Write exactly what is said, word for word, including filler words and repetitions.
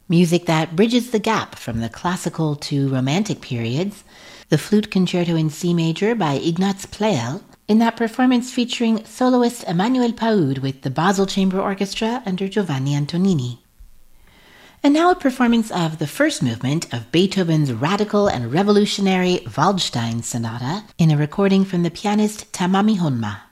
music that bridges the gap from the classical to romantic periods, the Flute Concerto in C major by Ignaz Pleyel, in that performance featuring soloist Emmanuel Paoud with the Basel Chamber Orchestra under Giovanni Antonini. And now a performance of the first movement of Beethoven's radical and revolutionary Waldstein Sonata in a recording from the pianist Tamami Honma.